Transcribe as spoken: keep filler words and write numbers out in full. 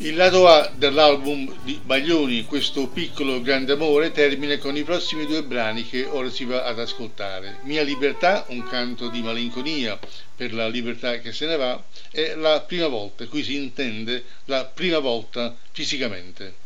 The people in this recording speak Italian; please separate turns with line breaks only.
Il lato A dell'album di Baglioni, Questo piccolo grande amore, termina con i prossimi due brani che ora si va ad ascoltare. Mia libertà, un canto di malinconia per la libertà che se ne va, e La prima volta, qui si intende la prima volta fisicamente.